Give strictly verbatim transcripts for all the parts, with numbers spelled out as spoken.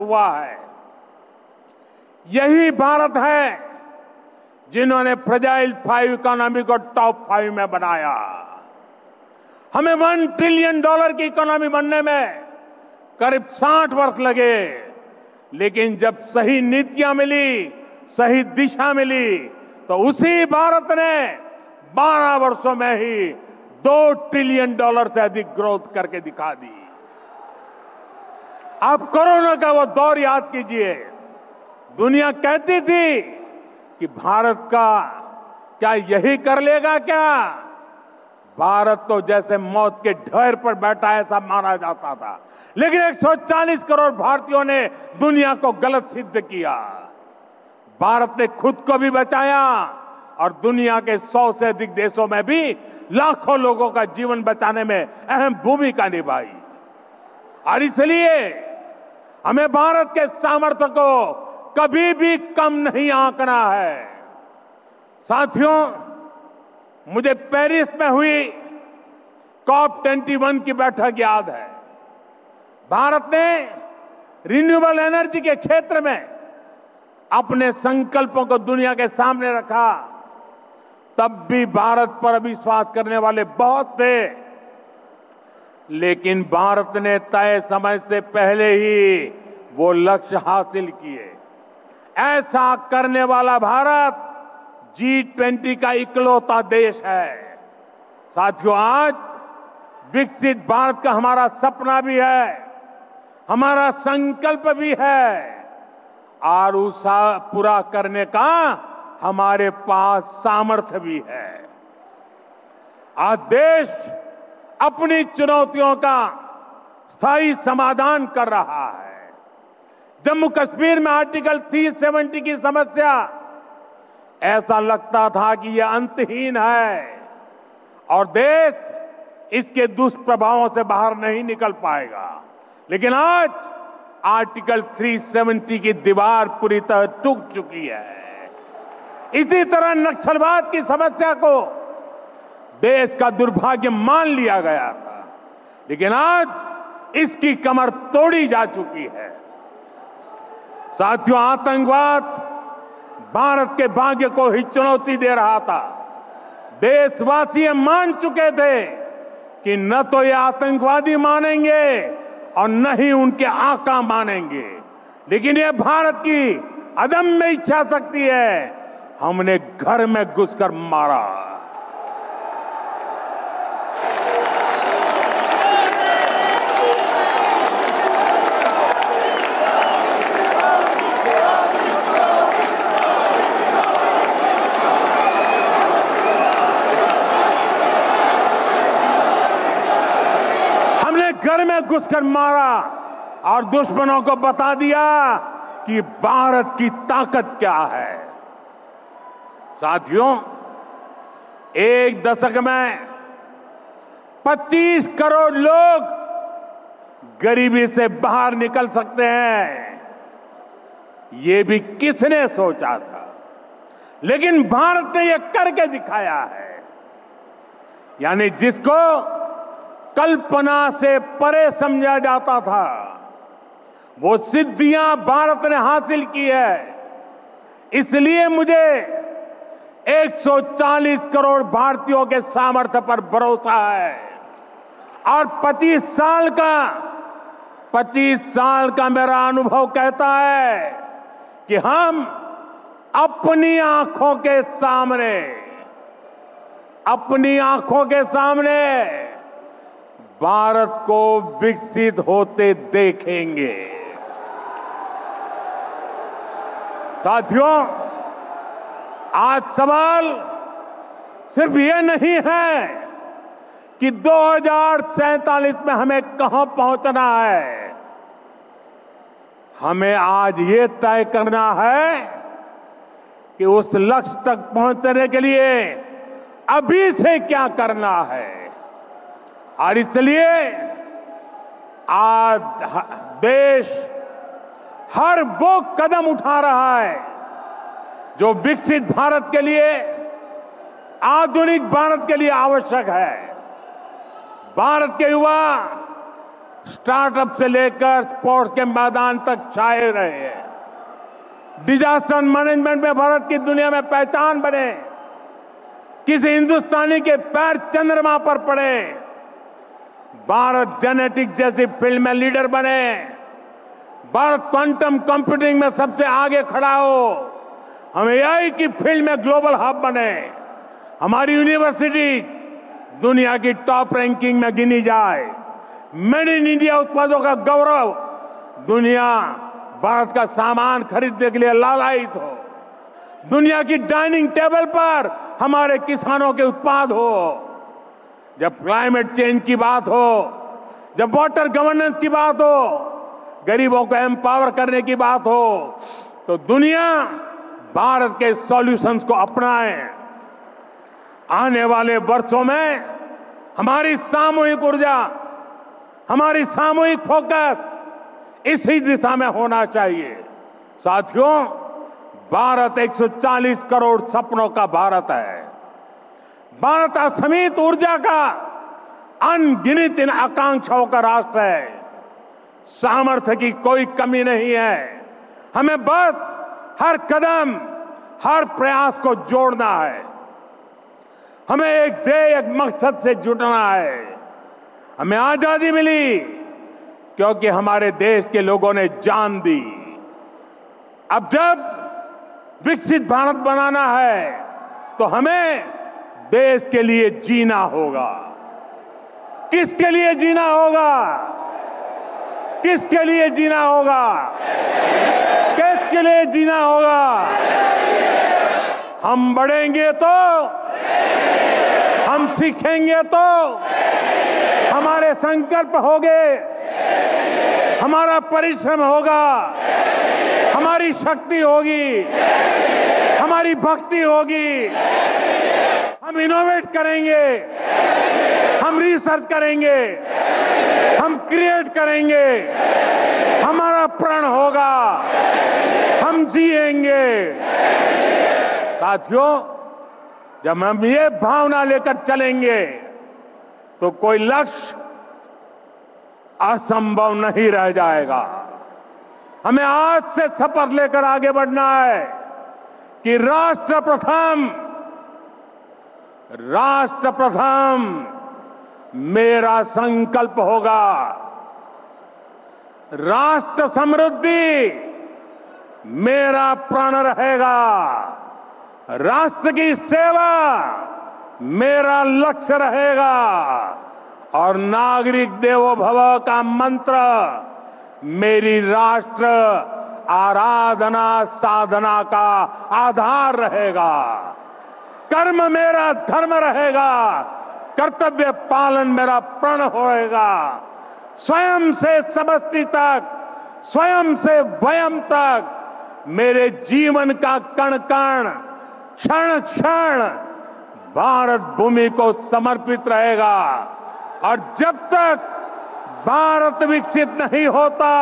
हुआ है। यही भारत है जिन्होंने फ्रेजाइल फाइव इकोनॉमी को टॉप फाइव में बनाया। हमें वन ट्रिलियन डॉलर की इकोनॉमी बनने में करीब साठ वर्ष लगे, लेकिन जब सही नीतियां मिली, सही दिशा मिली, तो उसी भारत ने बारह वर्षों में ही दो ट्रिलियन डॉलर से अधिक ग्रोथ करके दिखा दी। आप कोरोना का वो दौर याद कीजिए। दुनिया कहती थी कि भारत का क्या यही कर लेगा क्या? भारत तो जैसे मौत के ढेर पर बैठा ऐसा माना जाता था, लेकिन एक सौ चालीस करोड़ भारतीयों ने दुनिया को गलत सिद्ध किया। भारत ने खुद को भी बचाया और दुनिया के सौ से अधिक देशों में भी लाखों लोगों का जीवन बचाने में अहम भूमिका निभाई। और इसलिए हमें भारत के सामर्थ्य को कभी भी कम नहीं आंकना है। साथियों, मुझे पेरिस में हुई कॉप इक्कीस की बैठक याद है। भारत ने रिन्यूएबल एनर्जी के क्षेत्र में अपने संकल्पों को दुनिया के सामने रखा। तब भी भारत पर अविश्वास करने वाले बहुत थे, लेकिन भारत ने तय समय से पहले ही वो लक्ष्य हासिल किए। ऐसा करने वाला भारत जी ट्वेंटी का इकलौता देश है। साथियों, आज विकसित भारत का हमारा सपना भी है, हमारा संकल्प भी है और उसे पूरा करने का हमारे पास सामर्थ्य भी है। आज देश अपनी चुनौतियों का स्थायी समाधान कर रहा है। जम्मू कश्मीर में आर्टिकल तीन सौ सत्तर की समस्या ऐसा लगता था कि यह अंतहीन है और देश इसके दुष्प्रभावों से बाहर नहीं निकल पाएगा, लेकिन आज आर्टिकल तीन सौ सत्तर की दीवार पूरी तरह टूट चुकी है। इसी तरह नक्सलवाद की समस्या को देश का दुर्भाग्य मान लिया गया था, लेकिन आज इसकी कमर तोड़ी जा चुकी है। साथियों, आतंकवाद भारत के भाग्य को ही चुनौती दे रहा था। देशवासी मान चुके थे कि न तो ये आतंकवादी मानेंगे और न ही उनके आका मानेंगे, लेकिन ये भारत की अदम्य इच्छा शक्ति है। हमने घर में घुसकर मारा। घर में घुसकर मारा और दुश्मनों को बता दिया कि भारत की ताकत क्या है। साथियों, एक दशक में पच्चीस करोड़ लोग गरीबी से बाहर निकल सकते हैं, ये भी किसने सोचा था? लेकिन भारत ने यह करके दिखाया है। यानी जिसको कल्पना से परे समझा जाता था, वो सिद्धियां भारत ने हासिल की है। इसलिए मुझे एक सौ चालीस करोड़ भारतीयों के सामर्थ्य पर भरोसा है और पच्चीस साल का पच्चीस साल का मेरा अनुभव कहता है कि हम अपनी आंखों के सामने अपनी आंखों के सामने भारत को विकसित होते देखेंगे। साथियों, आज सवाल सिर्फ ये नहीं है कि दो हजार सैंतालीस में हमें कहां पहुंचना है। हमें आज ये तय करना है कि उस लक्ष्य तक पहुंचने के लिए अभी से क्या करना है। और इसलिए आज देश हर वो कदम उठा रहा है जो विकसित भारत के लिए, आधुनिक भारत के लिए आवश्यक है। भारत के युवा स्टार्टअप से लेकर स्पोर्ट्स के मैदान तक छाए रहे हैं। डिजास्टर मैनेजमेंट में भारत की दुनिया में पहचान बने। किसी हिंदुस्तानी के पैर चंद्रमा पर पड़े। भारत जेनेटिक्स जैसी फील्ड में लीडर बने। भारत क्वांटम कंप्यूटिंग में सबसे आगे खड़ा हो। हम एआई की फील्ड में ग्लोबल हब बने। हमारी यूनिवर्सिटी दुनिया की टॉप रैंकिंग में गिनी जाए। मेड इन इंडिया उत्पादों का गौरव दुनिया भारत का सामान खरीदने के लिए लालायित हो। दुनिया की डाइनिंग टेबल पर हमारे किसानों के उत्पाद हो। जब क्लाइमेट चेंज की बात हो, जब वाटर गवर्नेंस की बात हो, गरीबों को एम्पावर करने की बात हो, तो दुनिया भारत के सॉल्यूशंस को अपनाए। आने वाले वर्षों में हमारी सामूहिक ऊर्जा, हमारी सामूहिक फोकस इसी दिशा में होना चाहिए। साथियों, भारत एक सौ चालीस करोड़ सपनों का भारत है। भारत असीमित ऊर्जा का, अनगिनत इन आकांक्षाओं का राष्ट्र है। सामर्थ्य की कोई कमी नहीं है। हमें बस हर कदम, हर प्रयास को जोड़ना है। हमें एक ध्येय, एक मकसद से जुटना है। हमें आजादी मिली क्योंकि हमारे देश के लोगों ने जान दी। अब जब विकसित भारत बनाना है तो हमें देश के लिए जीना होगा। किसके लिए जीना होगा? किसके लिए जीना होगा? किसके लिए जीना होगा? हम बढ़ेंगे तो, हम सीखेंगे तो, हमारे संकल्प होंगे, हमारा परिश्रम होगा, हमारी शक्ति होगी, हमारी भक्ति होगी। हम इनोवेट करेंगे, हम रिसर्च करेंगे, हम क्रिएट करेंगे, हमारा प्रण होगा, हम जिएंगे। साथियों, जब हम ये भावना लेकर चलेंगे तो कोई लक्ष्य असंभव नहीं रह जाएगा। हमें आज से शपथ लेकर आगे बढ़ना है कि राष्ट्र प्रथम, राष्ट्र प्रथम मेरा संकल्प होगा। राष्ट्र समृद्धि मेरा प्रण रहेगा। राष्ट्र की सेवा मेरा लक्ष्य रहेगा। और नागरिक देवो भव का मंत्र मेरी राष्ट्र आराधना साधना का आधार रहेगा। कर्म मेरा धर्म रहेगा। कर्तव्य पालन मेरा प्रण होएगा। स्वयं से समष्टि तक, स्वयं से वयम तक मेरे जीवन का कण कण, क्षण क्षण भारत भूमि को समर्पित रहेगा। और जब तक भारत विकसित नहीं होता,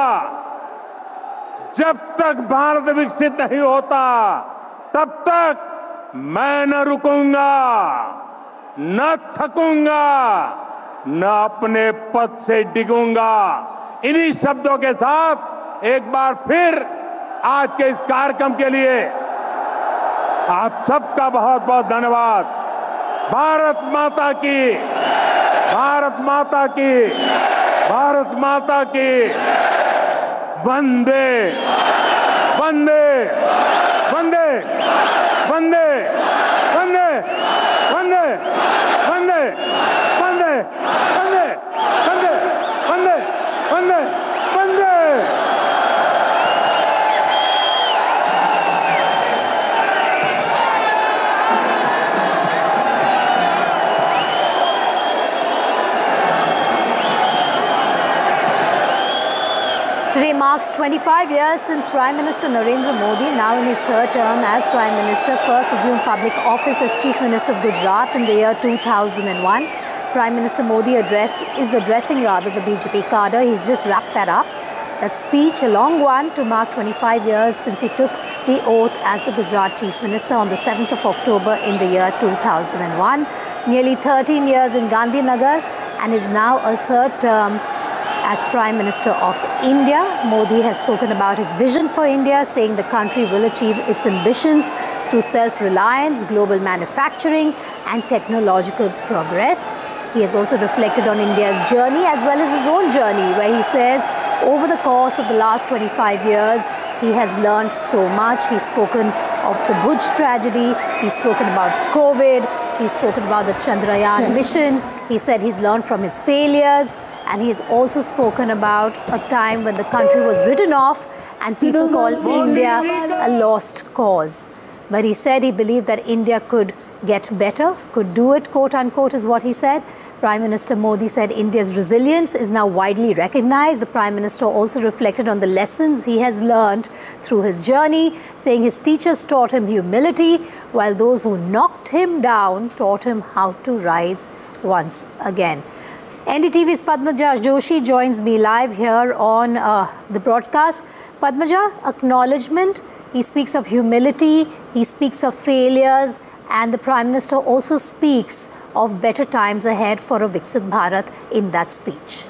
जब तक भारत विकसित नहीं होता, तब तक मैं न रुकूंगा, न थकूंगा, न अपने पद से डिगूंगा। इन्हीं शब्दों के साथ एक बार फिर आज के इस कार्यक्रम के लिए आप सबका बहुत बहुत धन्यवाद। भारत माता की, भारत माता की, भारत माता की। वंदे वंदे वंदे वंदे वंदे वंदे वंदे वंदे वंदे वंदे वंदे वंदे वंदे। Today marks twenty-five years since Prime Minister Narendra Modi, now in his third term as Prime Minister, first assumed public office as Chief Minister of Gujarat in the year two thousand one. Prime Minister Modi address, is addressing rather the B J P cadre. He's just wrapped that up. That speech, a long one, to mark twenty-five years since he took the oath as the Gujarat Chief Minister on the seventh of October in the year two thousand one. Nearly thirteen years in Gandhinagar and is now a third term as Prime Minister of India. Modi has spoken about his vision for India, saying the country will achieve its ambitions through self-reliance, global manufacturing and technological progress. He has also reflected on India's journey as well as his own journey, where he says over the course of the last twenty-five years, he has learned so much. He's spoken of the Bhuj tragedy. He's spoken about COVID. He's spoken about the Chandrayaan sure. mission. He said he's learned from his failures. And he's also spoken about a time when the country was written off and people called India a lost cause. But he said he believed that India could get better, could do it, quote unquote, is what he said. Prime Minister Modi said India's resilience is now widely recognized. The Prime Minister also reflected on the lessons he has learned through his journey, saying his teachers taught him humility, while those who knocked him down taught him how to rise once again. N D T V's Padmaja Joshi joins me live here on uh, the broadcast. Padmaja, acknowledgement. He speaks of humility, he speaks of failures, and the Prime Minister also speaks of better times ahead for a Viksit Bharat in that speech.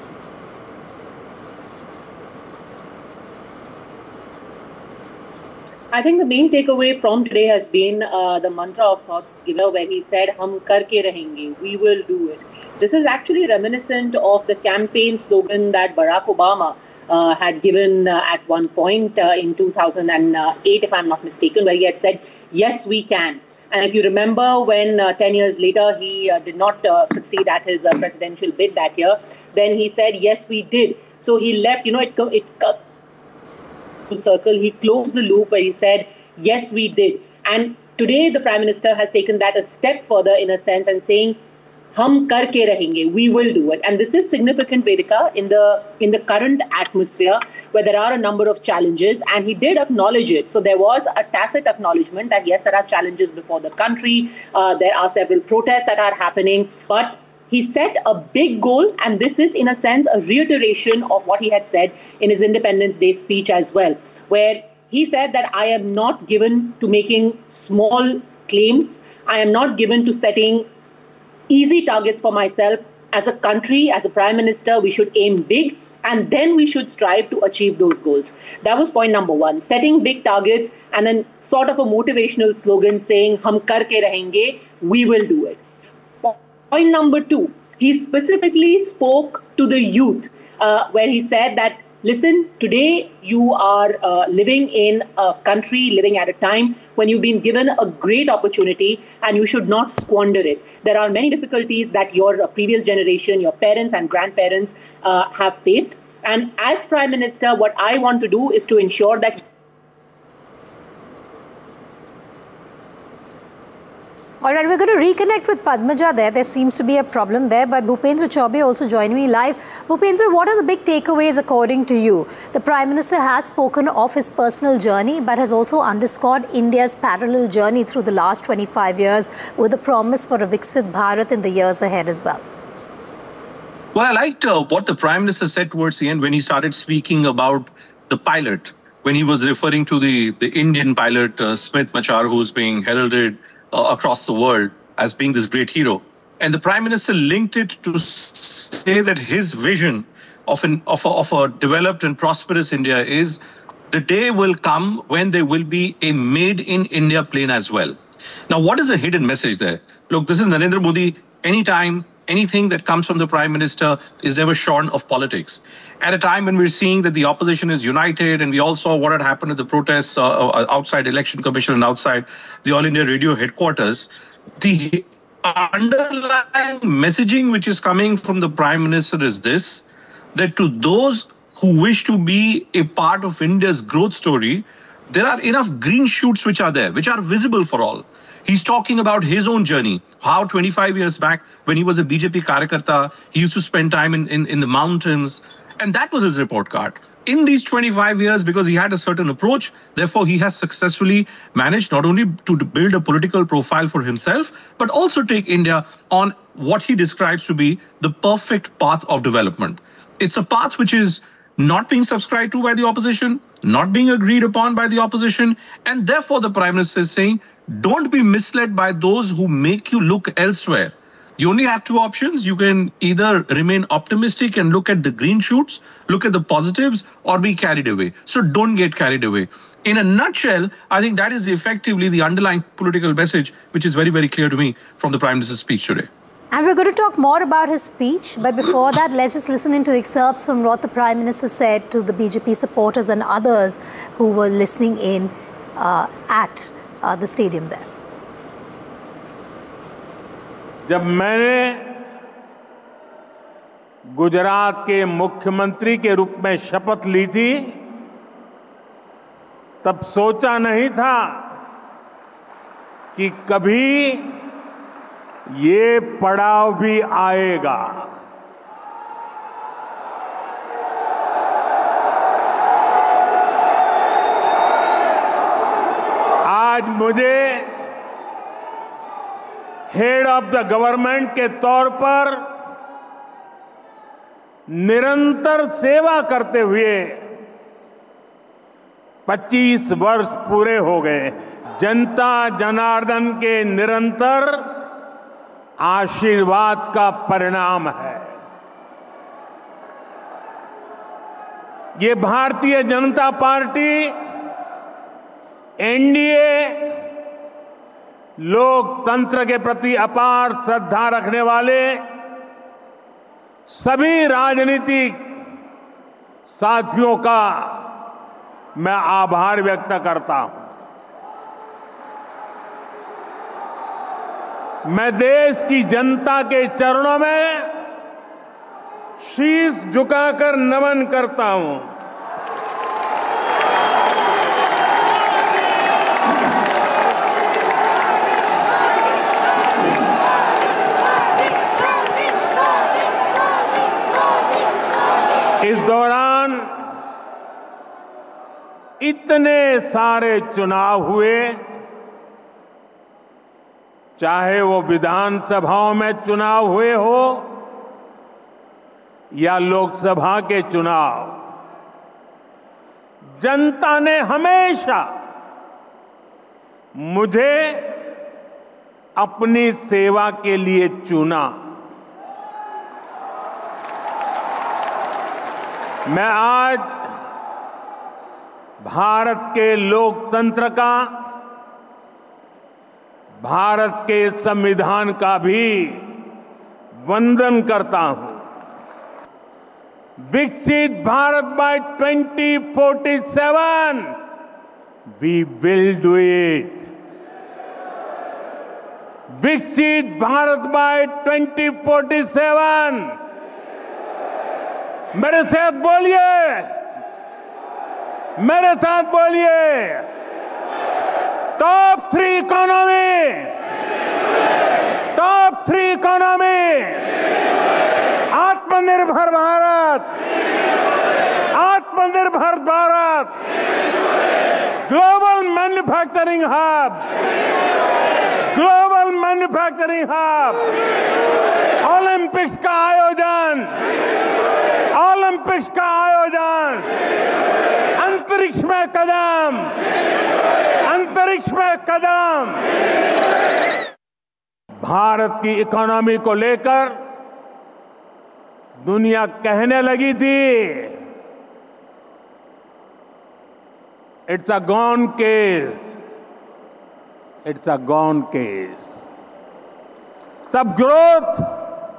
I think the main takeaway from today has been uh, the mantra of sorts giver, where he said, "Hum karke rahenge," we will do it. This is actually reminiscent of the campaign slogan that Barack Obama uh, had given uh, at one point uh, in two thousand eight, if I'm not mistaken, where he had said, "Yes, we can." And if you remember, when uh, ten years later he uh, did not uh, succeed at his uh, presidential bid that year, then he said, "Yes, we did." So he left, you know, it, it circle, he closed the loop where he said, "Yes, we did." And today the Prime Minister has taken that a step further, in a sense, and saying, "Hum karke rahenge," we will do it. And this is significant, Vedika, in the in the current atmosphere where there are a number of challenges, and he did acknowledge it. So there was a tacit acknowledgement that yes, there are challenges before the country, uh, there are several protests that are happening, but he set a big goal, and this is, in a sense, a reiteration of what he had said in his Independence Day speech as well, where he said that I am not given to making small claims. I am not given to setting easy targets for myself. As a country, as a Prime Minister, we should aim big, and then we should strive to achieve those goals. That was point number one, setting big targets and then sort of a motivational slogan saying, "Hum karke rahenge," we will do it. Point number two, he specifically spoke to the youth, uh, where he said that, listen, today you are uh, living in a country, living at a time when you've been given a great opportunity and you should not squander it. There are many difficulties that your uh, previous generation, your parents and grandparents uh, have faced. And as Prime Minister, what I want to do is to ensure that all right, we're going to reconnect with Padmaja there. There seems to be a problem there, but Bhupendra Chaubey also joining me live. Bhupendra, what are the big takeaways according to you? The Prime Minister has spoken of his personal journey, but has also underscored India's parallel journey through the last twenty-five years with a promise for a Viksit Bharat in the years ahead as well. Well, I liked uh, what the Prime Minister said towards the end when he started speaking about the pilot, when he was referring to the, the Indian pilot, uh, Smith Machar, who's being heralded Uh, across the world as being this great hero. And the Prime Minister linked it to say that his vision of, an, of, a, of a developed and prosperous India is the day will come when there will be a made in India plane as well. Now, what is the hidden message there? Look, this is Narendra Modi. Anytime, anything that comes from the Prime Minister is never shorn of politics. At a time when we're seeing that the opposition is united, and we all saw what had happened at the protests uh, outside Election Commission and outside the All India Radio headquarters, the underlying messaging which is coming from the Prime Minister is this, that to those who wish to be a part of India's growth story, there are enough green shoots which are there, which are visible for all. He's talking about his own journey, how twenty-five years back when he was a B J P Karyakarta, he used to spend time in, in, in the mountains. And that was his report card. In these twenty-five years, because he had a certain approach, therefore he has successfully managed not only to build a political profile for himself, but also take India on what he describes to be the perfect path of development. It's a path which is not being subscribed to by the opposition, not being agreed upon by the opposition. And therefore the Prime Minister is saying, don't be misled by those who make you look elsewhere. You only have two options. You can either remain optimistic and look at the green shoots, look at the positives, or be carried away. So don't get carried away. In a nutshell, I think that is effectively the underlying political message, which is very, very clear to me from the Prime Minister's speech today. And we're going to talk more about his speech. But before that, let's just listen into excerpts from what the Prime Minister said to the B J P supporters and others who were listening in uh, at uh, the stadium there. जब मैंने गुजरात के मुख्यमंत्री के रूप में शपथ ली थी, तब सोचा नहीं था कि कभी ये पड़ाव भी आएगा। आज मुझे हेड ऑफ द गवर्नमेंट के तौर पर निरंतर सेवा करते हुए पच्चीस वर्ष पूरे हो गए। जनता जनार्दन के निरंतर आशीर्वाद का परिणाम है। ये भारतीय जनता पार्टी एनडीए लोकतंत्र के प्रति अपार श्रद्धा रखने वाले सभी राजनीतिक साथियों का मैं आभार व्यक्त करता हूं। मैं देश की जनता के चरणों में शीश झुकाकर नमन करता हूं। इस दौरान इतने सारे चुनाव हुए, चाहे वो विधानसभाओं में चुनाव हुए हो या लोकसभा के चुनाव, जनता ने हमेशा मुझे अपनी सेवा के लिए चुना। मैं आज भारत के लोकतंत्र का, भारत के संविधान का भी वंदन करता हूं। विकसित Bharat by twenty forty seven, we will do it. विकसित Bharat by twenty forty seven, मेरे साथ बोलिए, मेरे साथ बोलिए। Top three economy, top three economy, आत्मनिर्भर भारत, आत्मनिर्भर Bharat, global manufacturing hub, global manufacturing hub, Olympics का आयोजन, ओलंपिक्स का आयोजन, अंतरिक्ष में कदम, अंतरिक्ष में कदम। भारत की इकोनॉमी को लेकर दुनिया कहने लगी थी, it's a gone case, it's a gone case. तब ग्रोथ